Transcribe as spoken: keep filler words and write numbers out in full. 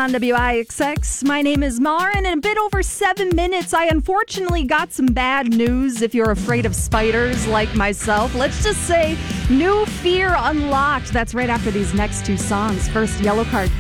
on W I X X. My name is Mar, and in a bit over seven minutes, I unfortunately got some bad news if you're afraid of spiders like myself. Let's just say, new fear unlocked. That's right after these next two songs. First, Yellow Card